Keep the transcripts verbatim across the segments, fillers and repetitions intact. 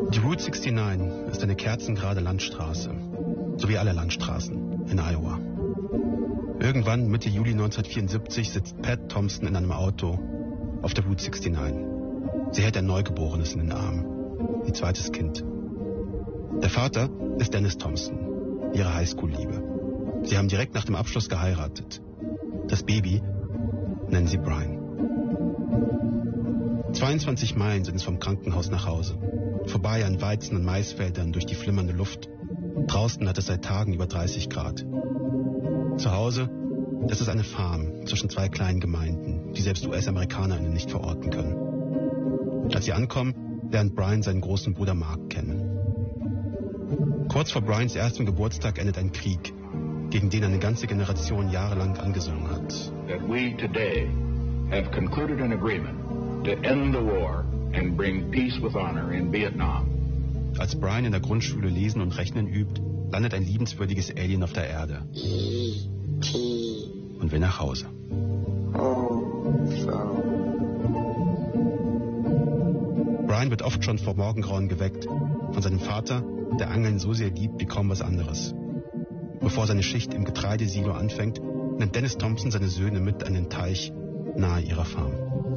Die Route neunundsechzig ist eine kerzengerade Landstraße, so wie alle Landstraßen in Iowa. Irgendwann, Mitte Juli neunzehnhundertvierundsiebzig, sitzt Pat Thompson in einem Auto auf der Route neunundsechzig. Sie hält ein Neugeborenes in den Armen, ihr zweites Kind. Der Vater ist Dennis Thompson, ihre Highschool-Liebe. Sie haben direkt nach dem Abschluss geheiratet. Das Baby nennen sie Brian. zweiundzwanzig Meilen sind es vom Krankenhaus nach Hause. Vorbei an Weizen- und Maisfeldern durch die flimmernde Luft. Draußen hat es seit Tagen über dreißig Grad. Zu Hause, das ist eine Farm zwischen zwei kleinen Gemeinden, die selbst U S-AmerikanerInnen nicht verorten können. Als sie ankommen, lernt Brian seinen großen Bruder Mark kennen. Kurz vor Brians erstem Geburtstag endet ein Krieg, gegen den eine ganze Generation jahrelang angesungen hat. That we today have concluded an agreement to end the war and bring peace with honor in Vietnam. Als Brian in der Grundschule lesen und rechnen übt, landet ein liebenswürdiges Alien auf der Erde und will nach Hause. Brian wird oft schon vor Morgengrauen geweckt von seinem Vater, der Angeln so sehr liebt wie kaum was anderes. Bevor seine Schicht im Getreidesilo anfängt, nimmt Dennis Thompson seine Söhne mit an den Teich nahe ihrer Farm.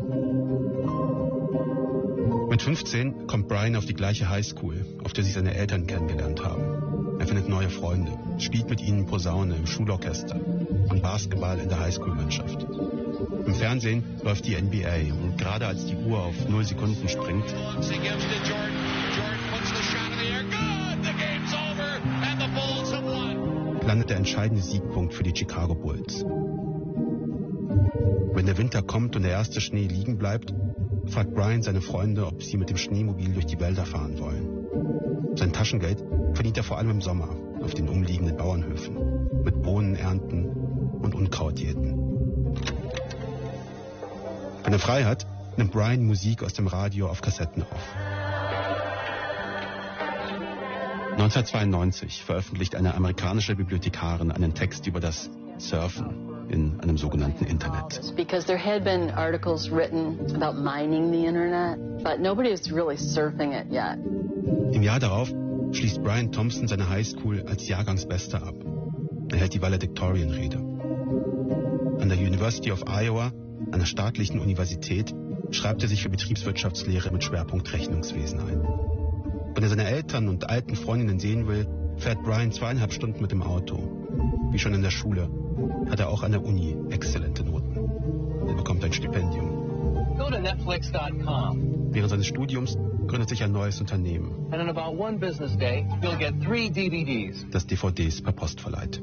Mit fünfzehn kommt Brian auf die gleiche Highschool, auf der sich seine Eltern kennengelernt haben. Er findet neue Freunde, spielt mit ihnen Posaune im Schulorchester und Basketball in der Highschool-Mannschaft. Im Fernsehen läuft die N B A und gerade als die Uhr auf null Sekunden springt, landet der entscheidende Siegpunkt für die Chicago Bulls. Wenn der Winter kommt und der erste Schnee liegen bleibt, fragt Brian seine Freunde, ob sie mit dem Schneemobil durch die Wälder fahren wollen. Sein Taschengeld verdient er vor allem im Sommer auf den umliegenden Bauernhöfen mit Bohnenernten und Unkrautjäten. Wenn er frei hat, nimmt Brian Musik aus dem Radio auf Kassetten auf. neunzehnhundertzweiundneunzig veröffentlicht eine amerikanische Bibliothekarin einen Text über das Surfen in einem sogenannten Internet. Because there had been articles written about mining the Internet, but nobody was really surfing it yet. Im Jahr darauf schließt Brian Thompson seine Highschool als Jahrgangsbester ab. Er hält die Valedictorian-Rede. An der University of Iowa, einer staatlichen Universität, schreibt er sich für Betriebswirtschaftslehre mit Schwerpunkt Rechnungswesen ein. Wenn er seine Eltern und alten Freundinnen sehen will, fährt Brian zweieinhalb Stunden mit dem Auto. Wie schon in der Schule hat er auch an der Uni exzellente Noten. Er bekommt ein Stipendium. Go to netflix dot com. Während seines Studiums gründet sich ein neues Unternehmen, And in about one business day, you'll get three D V Ds. das D V Ds per Post verleiht.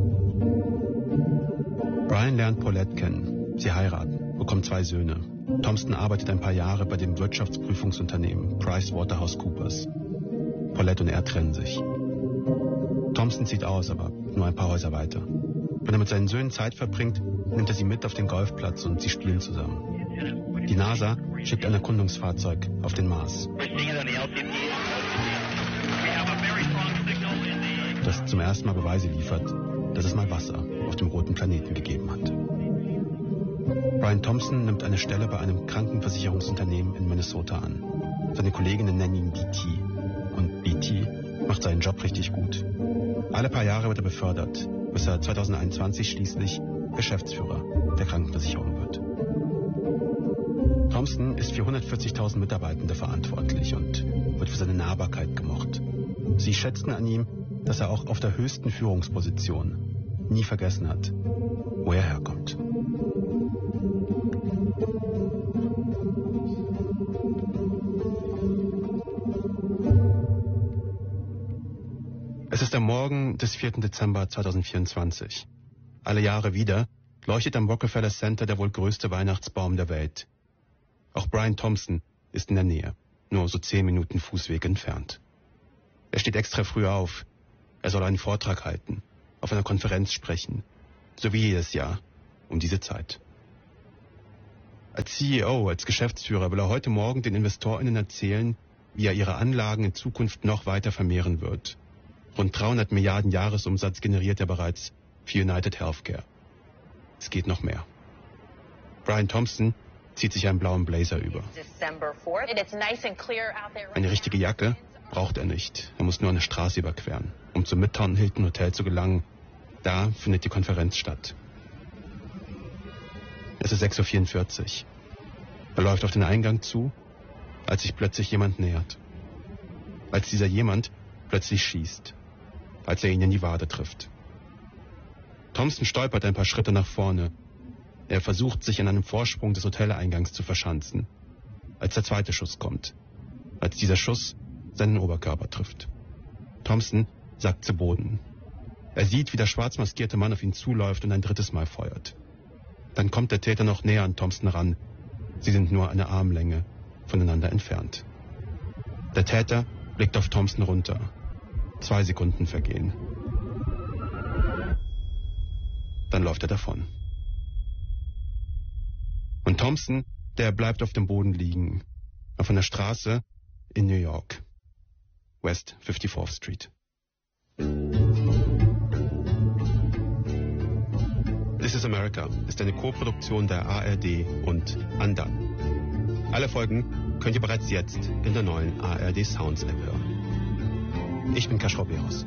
Brian lernt Paulette kennen. Sie heiraten, bekommen zwei Söhne. Thompson arbeitet ein paar Jahre bei dem Wirtschaftsprüfungsunternehmen PricewaterhouseCoopers. Paulette und er trennen sich. Thompson zieht aus, aber nur ein paar Häuser weiter. Wenn er mit seinen Söhnen Zeit verbringt, nimmt er sie mit auf den Golfplatz und sie spielen zusammen. Die NASA schickt ein Erkundungsfahrzeug auf den Mars, das zum ersten Mal Beweise liefert, dass es mal Wasser auf dem roten Planeten gegeben hat. Brian Thompson nimmt eine Stelle bei einem Krankenversicherungsunternehmen in Minnesota an. Seine Kolleginnen nennen ihn B T. Und B T macht seinen Job richtig gut. Alle paar Jahre wird er befördert, bis er zweitausendeinundzwanzig schließlich Geschäftsführer der Krankenversicherung wird. Thompson ist für hundertvierzigtausend Mitarbeitende verantwortlich und wird für seine Nahbarkeit gemocht. Sie schätzen an ihm, dass er auch auf der höchsten Führungsposition nie vergessen hat, wo er herkommt. Es ist der Morgen des vierten Dezember zweitausendvierundzwanzig. Alle Jahre wieder leuchtet am Rockefeller Center der wohl größte Weihnachtsbaum der Welt. Auch Brian Thompson ist in der Nähe, nur so zehn Minuten Fußweg entfernt. Er steht extra früh auf. Er soll einen Vortrag halten, auf einer Konferenz sprechen, so wie jedes Jahr, um diese Zeit. Als C E O, als Geschäftsführer will er heute Morgen den InvestorInnen erzählen, wie er ihre Anlagen in Zukunft noch weiter vermehren wird. Rund dreihundert Milliarden Jahresumsatz generiert er bereits für United Healthcare. Es geht noch mehr. Brian Thompson zieht sich einen blauen Blazer über. Eine richtige Jacke braucht er nicht. Er muss nur eine Straße überqueren, um zum Midtown Hilton Hotel zu gelangen. Da findet die Konferenz statt. Es ist sechs Uhr vierundvierzig. Er läuft auf den Eingang zu, als sich plötzlich jemand nähert. Als dieser jemand plötzlich schießt, als er ihn in die Wade trifft. Thompson stolpert ein paar Schritte nach vorne. Er versucht, sich in einem Vorsprung des Hoteleingangs zu verschanzen, als der zweite Schuss kommt, als dieser Schuss seinen Oberkörper trifft. Thompson sackt zu Boden. Er sieht, wie der schwarz maskierte Mann auf ihn zuläuft und ein drittes Mal feuert. Dann kommt der Täter noch näher an Thompson ran. Sie sind nur eine Armlänge voneinander entfernt. Der Täter blickt auf Thompson runter. Zwei Sekunden vergehen. Dann läuft er davon. Und Thompson, der bleibt auf dem Boden liegen, auf einer Straße in New York, West fifty-fourth Street. This is America ist eine Koproduktion der A R D und Andan. Alle Folgen könnt ihr bereits jetzt in der neuen A R D Sounds App hören. Ich bin Kaspar Beros.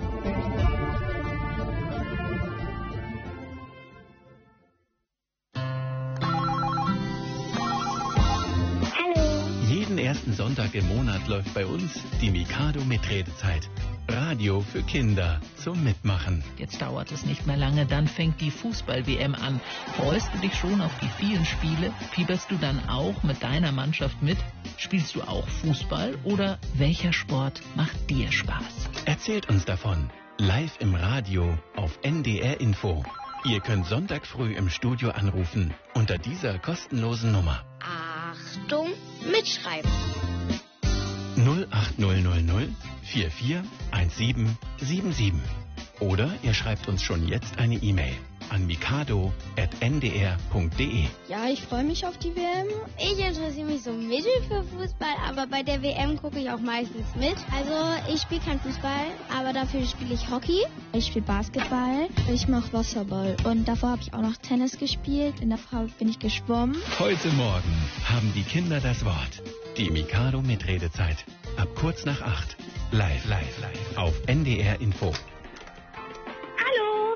Jeden ersten Sonntag im Monat läuft bei uns die Mikado Mitredezeit. Radio für Kinder zum Mitmachen. Jetzt dauert es nicht mehr lange, dann fängt die Fußball-W M an. Freust du dich schon auf die vielen Spiele? Fieberst du dann auch mit deiner Mannschaft mit? Spielst du auch Fußball oder welcher Sport macht dir Spaß? Erzählt uns davon. Live im Radio auf N D R Info. Ihr könnt Sonntag früh im Studio anrufen unter dieser kostenlosen Nummer. Achtung, mitschreiben. null acht null null null vier vier eins sieben sieben sieben. Oder ihr schreibt uns schon jetzt eine E-Mail an mikado at n d r punkt d e. Ja, ich freue mich auf die W M. Ich interessiere mich so mittel für Fußball, aber bei der W M gucke ich auch meistens mit. Also ich spiele kein Fußball, aber dafür spiele ich Hockey. Ich spiele Basketball. Ich mache Wasserball. Und davor habe ich auch noch Tennis gespielt. In der Frau bin ich geschwommen. Heute Morgen haben die Kinder das Wort. Die Mikado Mitredezeit. Ab kurz nach acht. Live, live, live. Auf N D R Info. Hallo.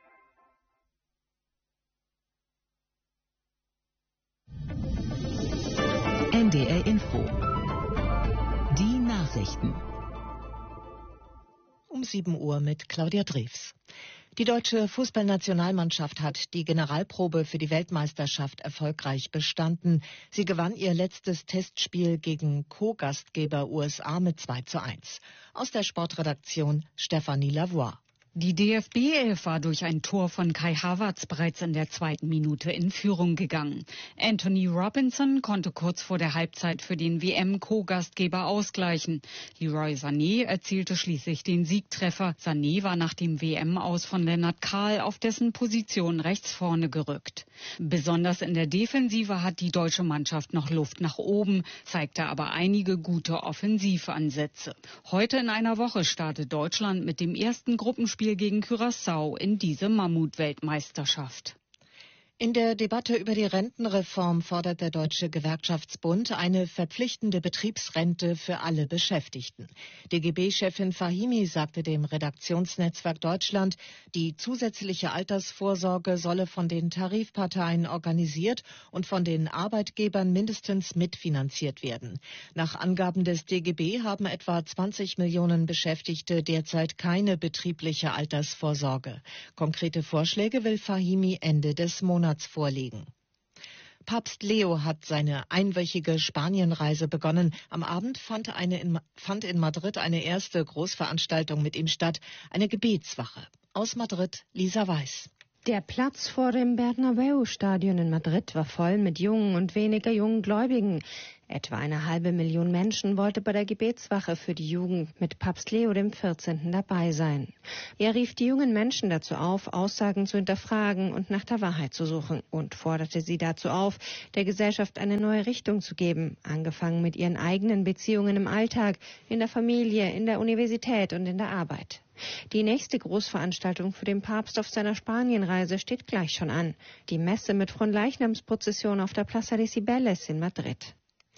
N D R Info. Die Nachrichten. Um sieben Uhr mit Claudia Drews. Die deutsche Fußballnationalmannschaft hat die Generalprobe für die Weltmeisterschaft erfolgreich bestanden. Sie gewann ihr letztes Testspiel gegen Co-Gastgeber U S A mit zwei zu eins. Aus der Sportredaktion Stefanie Lavoie. Die D F B elf war durch ein Tor von Kai Havertz bereits in der zweiten Minute in Führung gegangen. Anthony Robinson konnte kurz vor der Halbzeit für den W M-Co-Gastgeber ausgleichen. Leroy Sané erzielte schließlich den Siegtreffer. Sané war nach dem W M-Aus von Lennart Kahl auf dessen Position rechts vorne gerückt. Besonders in der Defensive hat die deutsche Mannschaft noch Luft nach oben, zeigte aber einige gute Offensivansätze. Heute in einer Woche startet Deutschland mit dem ersten Gruppenspiel gegen Curaçao in diese Mammut-Weltmeisterschaft. In der Debatte über die Rentenreform fordert der Deutsche Gewerkschaftsbund eine verpflichtende Betriebsrente für alle Beschäftigten. D G B-Chefin Fahimi sagte dem Redaktionsnetzwerk Deutschland, die zusätzliche Altersvorsorge solle von den Tarifparteien organisiert und von den Arbeitgebern mindestens mitfinanziert werden. Nach Angaben des D G B haben etwa zwanzig Millionen Beschäftigte derzeit keine betriebliche Altersvorsorge. Konkrete Vorschläge will Fahimi Ende des Monats vorlegen. Papst Leo hat seine einwöchige Spanienreise begonnen. Am Abend fand, eine in, fand in Madrid eine erste Großveranstaltung mit ihm statt, eine Gebetswache. Aus Madrid, Lisa Weiß. Der Platz vor dem Bernabeu-Stadion in Madrid war voll mit jungen und weniger jungen Gläubigen. Etwa eine halbe Million Menschen wollte bei der Gebetswache für die Jugend mit Papst Leo dem vierzehnten dabei sein. Er rief die jungen Menschen dazu auf, Aussagen zu hinterfragen und nach der Wahrheit zu suchen und forderte sie dazu auf, der Gesellschaft eine neue Richtung zu geben, angefangen mit ihren eigenen Beziehungen im Alltag, in der Familie, in der Universität und in der Arbeit. Die nächste Großveranstaltung für den Papst auf seiner Spanienreise steht gleich schon an. Die Messe mit Fronleichnamsprozession auf der Plaza de Cibeles in Madrid.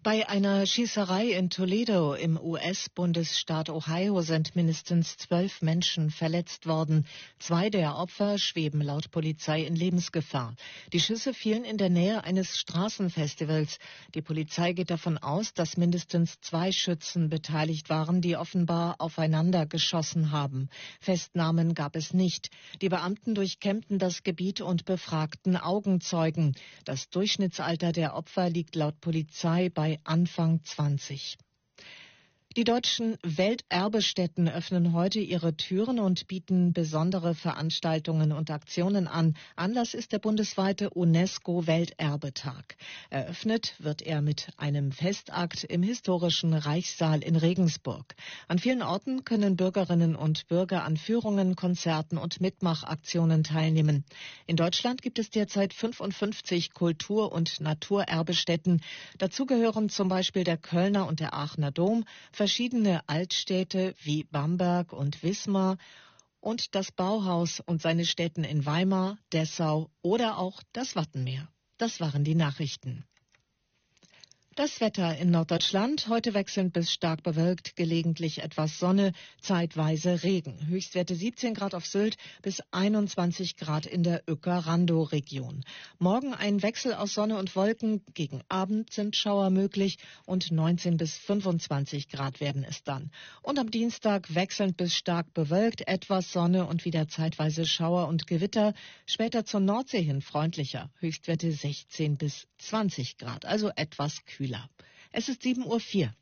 Bei einer Schießerei in Toledo im U S-Bundesstaat Ohio sind mindestens zwölf Menschen verletzt worden. Zwei der Opfer schweben laut Polizei in Lebensgefahr. Die Schüsse fielen in der Nähe eines Straßenfestivals. Die Polizei geht davon aus, dass mindestens zwei Schützen beteiligt waren, die offenbar aufeinander geschossen haben. Festnahmen gab es nicht. Die Beamten durchkämmten das Gebiet und befragten Augenzeugen. Das Durchschnittsalter der Opfer liegt laut Polizei bei Anfang zwanzig. Die deutschen Welterbestätten öffnen heute ihre Türen und bieten besondere Veranstaltungen und Aktionen an. Anlass ist der bundesweite UNESCO-Welterbetag. Eröffnet wird er mit einem Festakt im historischen Reichssaal in Regensburg. An vielen Orten können Bürgerinnen und Bürger an Führungen, Konzerten und Mitmachaktionen teilnehmen. In Deutschland gibt es derzeit fünfundfünfzig Kultur- und Naturerbestätten. Dazu gehören zum Beispiel der Kölner und der Aachener Dom, verschiedene Altstädte wie Bamberg und Wismar und das Bauhaus und seine Stätten in Weimar, Dessau oder auch das Wattenmeer. Das waren die Nachrichten. Das Wetter in Norddeutschland, heute wechselnd bis stark bewölkt, gelegentlich etwas Sonne, zeitweise Regen. Höchstwerte siebzehn Grad auf Sylt bis einundzwanzig Grad in der Uecker-Randow-Region. Morgen ein Wechsel aus Sonne und Wolken, gegen Abend sind Schauer möglich und neunzehn bis fünfundzwanzig Grad werden es dann. Und am Dienstag wechselnd bis stark bewölkt, etwas Sonne und wieder zeitweise Schauer und Gewitter, später zur Nordsee hin freundlicher. Höchstwerte sechzehn bis zwanzig Grad, also etwas kühler. Es ist sieben Uhr vier.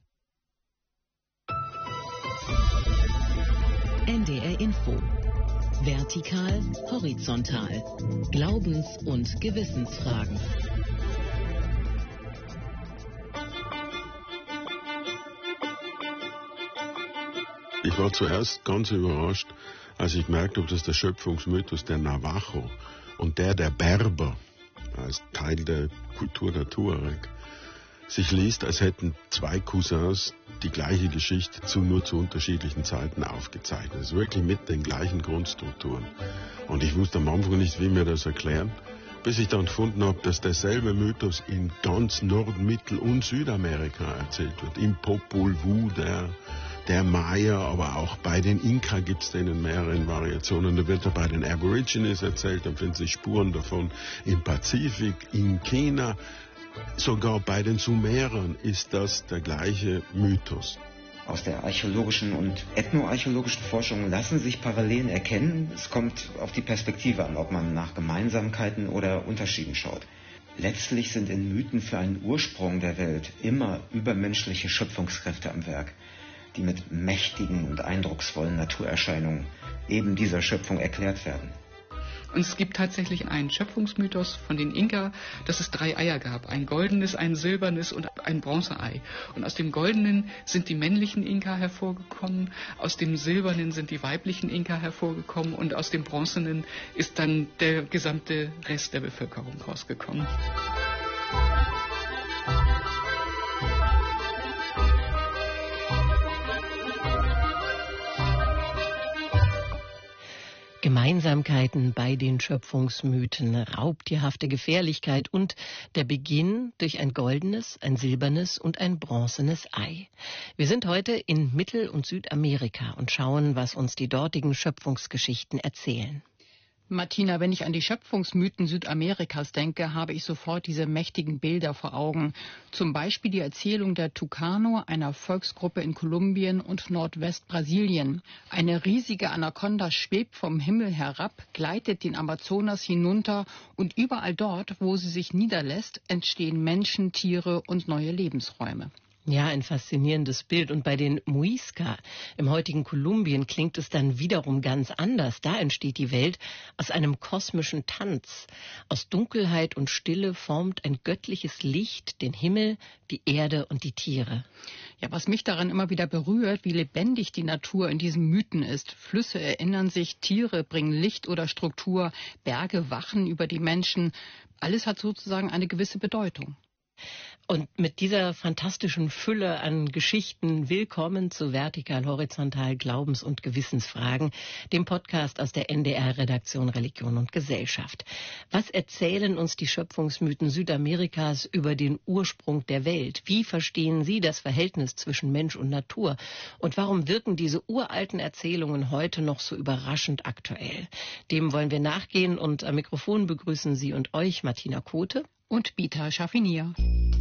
N D R Info. Vertikal, horizontal. Glaubens- und Gewissensfragen. Ich war zuerst ganz überrascht, als ich merkte, ob das der Schöpfungsmythos der Navajo und der der Berber als Teil der Kultur der Tuareg sich liest, als hätten zwei Cousins die gleiche Geschichte zu, nur zu unterschiedlichen Zeiten aufgezeichnet. Also wirklich mit den gleichen Grundstrukturen. Und ich wusste am Anfang nicht, wie mir das erklären, bis ich dann gefunden habe, dass derselbe Mythos in ganz Nord-, Mittel- und Südamerika erzählt wird. Im Popol Vuh der, der Maya, aber auch bei den Inka gibt es den in mehreren Variationen. Da wird er bei den Aborigines erzählt, dann finden sich Spuren davon im Pazifik, in China. Sogar bei den Sumerern ist das der gleiche Mythos. Aus der archäologischen und ethnoarchäologischen Forschung lassen sich Parallelen erkennen. Es kommt auf die Perspektive an, ob man nach Gemeinsamkeiten oder Unterschieden schaut. Letztlich sind in Mythen für einen Ursprung der Welt immer übermenschliche Schöpfungskräfte am Werk, die mit mächtigen und eindrucksvollen Naturerscheinungen eben dieser Schöpfung erklärt werden. Und es gibt tatsächlich einen Schöpfungsmythos von den Inka, dass es drei Eier gab. Ein goldenes, ein silbernes und ein Bronzeei. Und aus dem goldenen sind die männlichen Inka hervorgekommen, aus dem silbernen sind die weiblichen Inka hervorgekommen und aus dem bronzenen ist dann der gesamte Rest der Bevölkerung rausgekommen. Gemeinsamkeiten bei den Schöpfungsmythen, raubtierhafte Gefährlichkeit und der Beginn durch ein goldenes, ein silbernes und ein bronzenes Ei. Wir sind heute in Mittel- und Südamerika und schauen, was uns die dortigen Schöpfungsgeschichten erzählen. Martina, wenn ich an die Schöpfungsmythen Südamerikas denke, habe ich sofort diese mächtigen Bilder vor Augen. Zum Beispiel die Erzählung der Tucano, einer Volksgruppe in Kolumbien und Nordwestbrasilien. Eine riesige Anaconda schwebt vom Himmel herab, gleitet den Amazonas hinunter und überall dort, wo sie sich niederlässt, entstehen Menschen, Tiere und neue Lebensräume. Ja, ein faszinierendes Bild. Und bei den Muisca im heutigen Kolumbien klingt es dann wiederum ganz anders. Da entsteht die Welt aus einem kosmischen Tanz. Aus Dunkelheit und Stille formt ein göttliches Licht den Himmel, die Erde und die Tiere. Ja, was mich daran immer wieder berührt, wie lebendig die Natur in diesen Mythen ist. Flüsse erinnern sich, Tiere bringen Licht oder Struktur, Berge wachen über die Menschen. Alles hat sozusagen eine gewisse Bedeutung. Und mit dieser fantastischen Fülle an Geschichten willkommen zu Vertikal, Horizontal, Glaubens- und Gewissensfragen, dem Podcast aus der N D R-Redaktion Religion und Gesellschaft. Was erzählen uns die Schöpfungsmythen Südamerikas über den Ursprung der Welt? Wie verstehen Sie das Verhältnis zwischen Mensch und Natur? Und warum wirken diese uralten Erzählungen heute noch so überraschend aktuell? Dem wollen wir nachgehen und am Mikrofon begrüßen Sie und euch Martina Kote und Bita Schaffinier.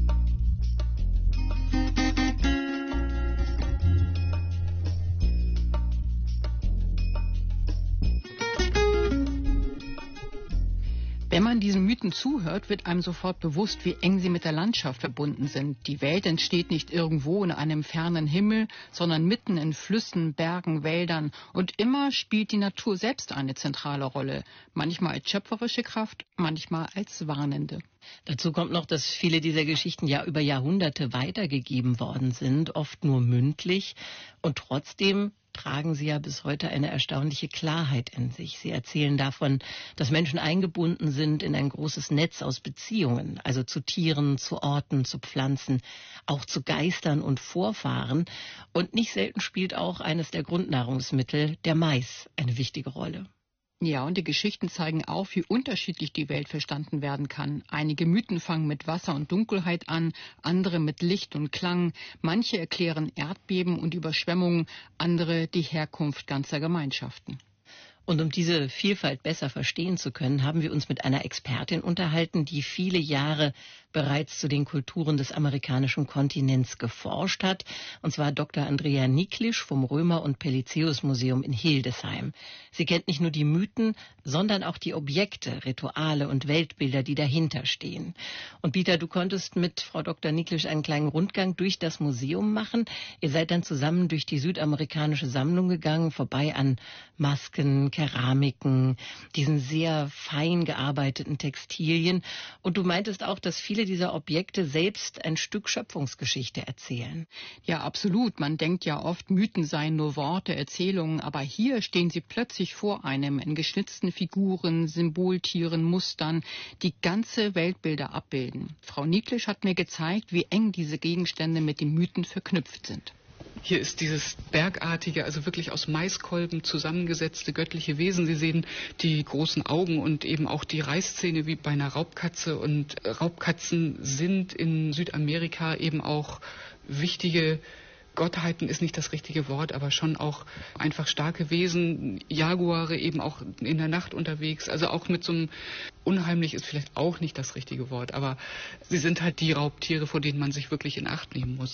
Wenn man diesen Mythen zuhört, wird einem sofort bewusst, wie eng sie mit der Landschaft verbunden sind. Die Welt entsteht nicht irgendwo in einem fernen Himmel, sondern mitten in Flüssen, Bergen, Wäldern. Und immer spielt die Natur selbst eine zentrale Rolle. Manchmal als schöpferische Kraft, manchmal als warnende. Dazu kommt noch, dass viele dieser Geschichten ja über Jahrhunderte weitergegeben worden sind, oft nur mündlich. Und trotzdem tragen sie ja bis heute eine erstaunliche Klarheit in sich. Sie erzählen davon, dass Menschen eingebunden sind in ein großes Netz aus Beziehungen, also zu Tieren, zu Orten, zu Pflanzen, auch zu Geistern und Vorfahren. Und nicht selten spielt auch eines der Grundnahrungsmittel, der Mais, eine wichtige Rolle. Ja, und die Geschichten zeigen auch, wie unterschiedlich die Welt verstanden werden kann. Einige Mythen fangen mit Wasser und Dunkelheit an, andere mit Licht und Klang. Manche erklären Erdbeben und Überschwemmungen, andere die Herkunft ganzer Gemeinschaften. Und um diese Vielfalt besser verstehen zu können, haben wir uns mit einer Expertin unterhalten, die viele Jahre bereits zu den Kulturen des amerikanischen Kontinents geforscht hat, und zwar Doktor Andrea Niklisch vom Römer- und Pelizaeus-Museum in Hildesheim. Sie kennt nicht nur die Mythen, sondern auch die Objekte, Rituale und Weltbilder, die dahinter stehen. Und Bita, du konntest mit Frau Doktor Niklisch einen kleinen Rundgang durch das Museum machen. Ihr seid dann zusammen durch die südamerikanische Sammlung gegangen, vorbei an Masken, Keramiken, diesen sehr fein gearbeiteten Textilien. Und du meintest auch, dass viele dieser Objekte selbst ein Stück Schöpfungsgeschichte erzählen. Ja, absolut. Man denkt ja oft, Mythen seien nur Worte, Erzählungen, aber hier stehen sie plötzlich vor einem in geschnitzten Figuren, Symboltieren, Mustern, die ganze Weltbilder abbilden. Frau Niklisch hat mir gezeigt, wie eng diese Gegenstände mit den Mythen verknüpft sind. Hier ist dieses bergartige, also wirklich aus Maiskolben zusammengesetzte göttliche Wesen. Sie sehen die großen Augen und eben auch die Reißzähne wie bei einer Raubkatze. Und Raubkatzen sind in Südamerika eben auch wichtige Gottheiten, ist nicht das richtige Wort, aber schon auch einfach starke Wesen. Jaguare eben auch in der Nacht unterwegs. Also auch mit so einem unheimlich ist vielleicht auch nicht das richtige Wort, aber sie sind halt die Raubtiere, vor denen man sich wirklich in Acht nehmen muss.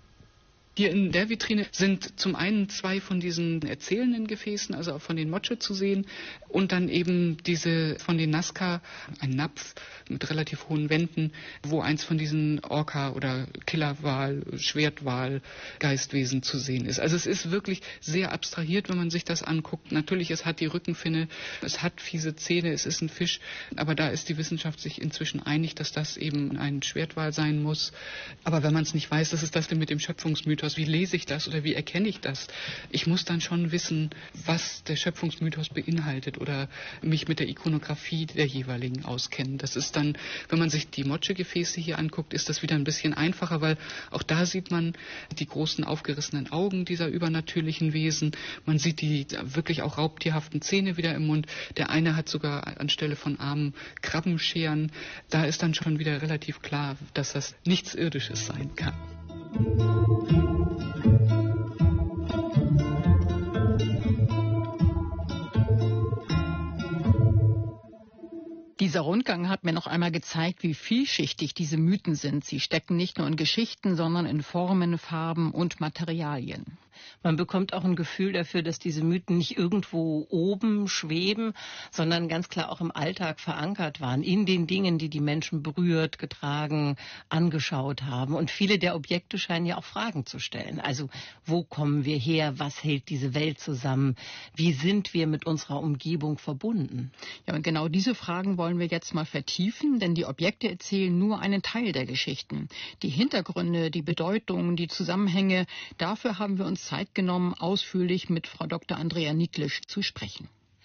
Hier in der Vitrine sind zum einen zwei von diesen erzählenden Gefäßen, also auch von den Moche zu sehen, und dann eben diese von den Nazca, ein Napf mit relativ hohen Wänden, wo eins von diesen Orca- oder Killerwal, Schwertwal, Geistwesen zu sehen ist. Also es ist wirklich sehr abstrahiert, wenn man sich das anguckt. Natürlich, es hat die Rückenfinne, es hat fiese Zähne, es ist ein Fisch, aber da ist die Wissenschaft sich inzwischen einig, dass das eben ein Schwertwal sein muss. Aber wenn man es nicht weiß, was ist das denn mit dem Schöpfungsmythos? Wie lese ich das oder wie erkenne ich das? Ich muss dann schon wissen, was der Schöpfungsmythos beinhaltet oder mich mit der Ikonografie der jeweiligen auskennen. Das ist dann, wenn man sich die Moche-Gefäße hier anguckt, ist das wieder ein bisschen einfacher, weil auch da sieht man die großen aufgerissenen Augen dieser übernatürlichen Wesen. Man sieht die wirklich auch raubtierhaften Zähne wieder im Mund. Der eine hat sogar anstelle von Armen Krabbenscheren. Da ist dann schon wieder relativ klar, dass das nichts Irdisches sein kann. Dieser Rundgang hat mir noch einmal gezeigt, wie vielschichtig diese Mythen sind. Sie stecken nicht nur in Geschichten, sondern in Formen, Farben und Materialien. Man bekommt auch ein Gefühl dafür, dass diese Mythen nicht irgendwo oben schweben, sondern ganz klar auch im Alltag verankert waren, in den Dingen, die die Menschen berührt, getragen, angeschaut haben. Und viele der Objekte scheinen ja auch Fragen zu stellen. Also, wo kommen wir her? Was hält diese Welt zusammen? Wie sind wir mit unserer Umgebung verbunden? Ja, und genau diese Fragen wollen wir jetzt mal vertiefen, denn die Objekte erzählen nur einen Teil der Geschichten. Die Hintergründe, die Bedeutungen, die Zusammenhänge, dafür haben wir uns Zeit genommen, ausführlich mit Frau Doktor Andrea Niklisch zu sprechen.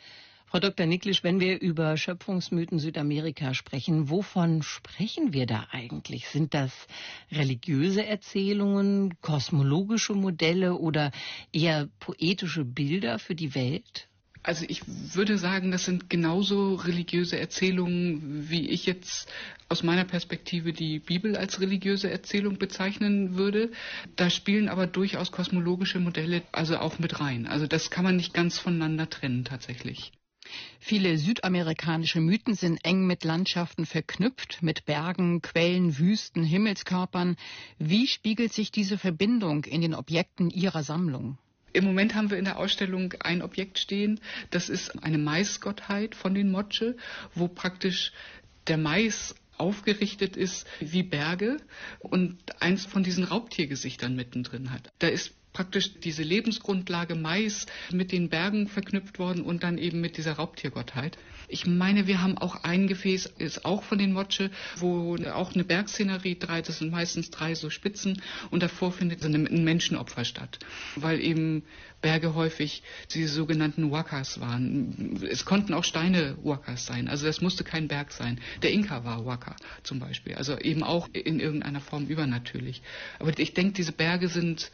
Frau Doktor Niklisch, wenn wir über Schöpfungsmythen Südamerika sprechen, wovon sprechen wir da eigentlich? Sind das religiöse Erzählungen, kosmologische Modelle oder eher poetische Bilder für die Welt? Also ich würde sagen, das sind genauso religiöse Erzählungen, wie ich jetzt aus meiner Perspektive die Bibel als religiöse Erzählung bezeichnen würde. Da spielen aber durchaus kosmologische Modelle also auch mit rein. Also das kann man nicht ganz voneinander trennen tatsächlich. Viele südamerikanische Mythen sind eng mit Landschaften verknüpft, mit Bergen, Quellen, Wüsten, Himmelskörpern. Wie spiegelt sich diese Verbindung in den Objekten Ihrer Sammlung? Im Moment haben wir in der Ausstellung ein Objekt stehen, das ist eine Maisgottheit von den Moche, wo praktisch der Mais aufgerichtet ist wie Berge und eins von diesen Raubtiergesichtern mittendrin hat. Da ist praktisch diese Lebensgrundlage Mais mit den Bergen verknüpft worden und dann eben mit dieser Raubtiergottheit. Ich meine, wir haben auch ein Gefäß, ist auch von den Moche, wo auch eine Bergszenerie, drei, das sind meistens drei so Spitzen und davor findet ein Menschenopfer statt, weil eben Berge häufig diese sogenannten Huacas waren. Es konnten auch Steine Huacas sein, also das musste kein Berg sein. Der Inka war Huaca zum Beispiel, also eben auch in irgendeiner Form übernatürlich. Aber ich denke, diese Berge sind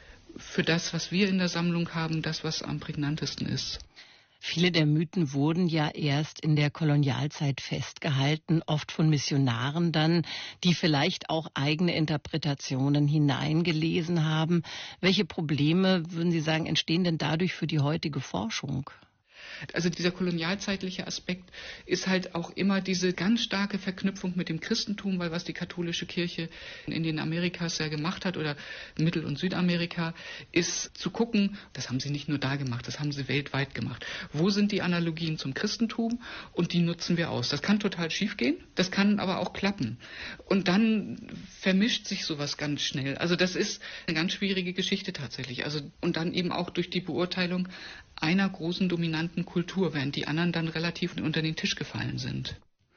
für das, was wir in der Sammlung haben, das, was am prägnantesten ist. Viele der Mythen wurden ja erst in der Kolonialzeit festgehalten, oft von Missionaren dann, die vielleicht auch eigene Interpretationen hineingelesen haben. Welche Probleme, würden Sie sagen, entstehen denn dadurch für die heutige Forschung? Also dieser kolonialzeitliche Aspekt ist halt auch immer diese ganz starke Verknüpfung mit dem Christentum, weil was die katholische Kirche in den Amerikas ja gemacht hat oder Mittel- und Südamerika, ist zu gucken, das haben sie nicht nur da gemacht, das haben sie weltweit gemacht. Wo sind die Analogien zum Christentum und die nutzen wir aus. Das kann total schief gehen, das kann aber auch klappen. Und dann vermischt sich sowas ganz schnell. Also das ist eine ganz schwierige Geschichte tatsächlich. Also und dann eben auch durch die Beurteilung einer großen dominanten Kultur, während die anderen dann relativ unter den Tisch gefallen sind.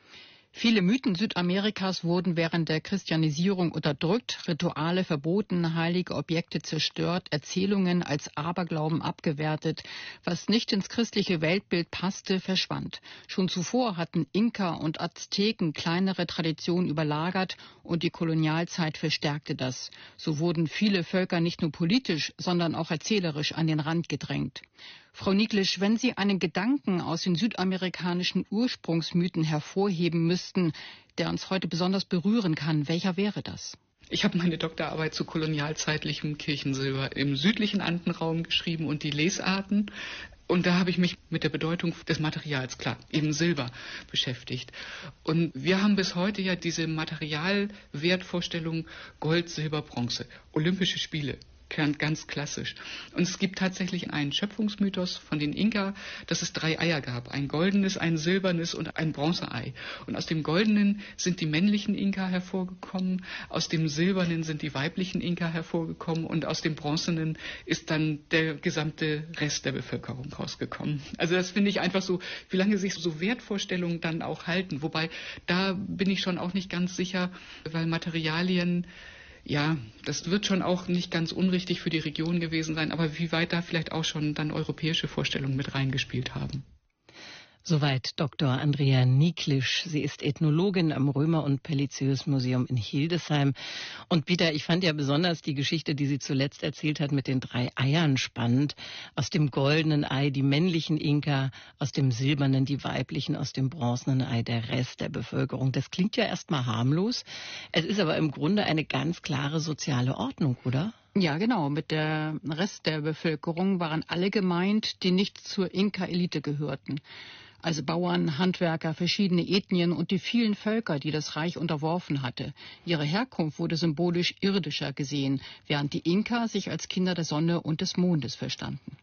Viele Mythen Südamerikas wurden während der Christianisierung unterdrückt, Rituale verboten, heilige Objekte zerstört, Erzählungen als Aberglauben abgewertet. Was nicht ins christliche Weltbild passte, verschwand. Schon zuvor hatten Inka und Azteken kleinere Traditionen überlagert und die Kolonialzeit verstärkte das. So wurden viele Völker nicht nur politisch, sondern auch erzählerisch an den Rand gedrängt. Frau Niklisch, wenn Sie einen Gedanken aus den südamerikanischen Ursprungsmythen hervorheben müssten, der uns heute besonders berühren kann, welcher wäre das? Ich habe meine Doktorarbeit zu kolonialzeitlichem Kirchensilber im südlichen Andenraum geschrieben und die Lesarten. Und da habe ich mich mit der Bedeutung des Materials, klar, eben Silber, beschäftigt. Und wir haben bis heute ja diese Materialwertvorstellung Gold, Silber, Bronze, Olympische Spiele. Ganz klassisch. Und es gibt tatsächlich einen Schöpfungsmythos von den Inka, dass es drei Eier gab. Ein goldenes, ein silbernes und ein Bronzeei. Und aus dem goldenen sind die männlichen Inka hervorgekommen, aus dem silbernen sind die weiblichen Inka hervorgekommen und aus dem bronzenen ist dann der gesamte Rest der Bevölkerung rausgekommen. Also das finde ich einfach so, wie lange sich so Wertvorstellungen dann auch halten. Wobei, da bin ich schon auch nicht ganz sicher, weil Materialien, ja, das wird schon auch nicht ganz unrichtig für die Region gewesen sein, aber wie weit da vielleicht auch schon dann europäische Vorstellungen mit reingespielt haben. Soweit Doktor Andrea Niklisch. Sie ist Ethnologin am Römer- und Pelizius-Museum in Hildesheim. Und Peter, ich fand ja besonders die Geschichte, die sie zuletzt erzählt hat, mit den drei Eiern spannend. Aus dem goldenen Ei die männlichen Inka, aus dem silbernen die weiblichen, aus dem bronzenen Ei der Rest der Bevölkerung. Das klingt ja erstmal harmlos. Es ist aber im Grunde eine ganz klare soziale Ordnung, oder? Ja, genau. Mit der Rest der Bevölkerung waren alle gemeint, die nicht zur Inka-Elite gehörten. Also Bauern, Handwerker, verschiedene Ethnien und die vielen Völker, die das Reich unterworfen hatte. Ihre Herkunft wurde symbolisch irdischer gesehen, während die Inka sich als Kinder der Sonne und des Mondes verstanden.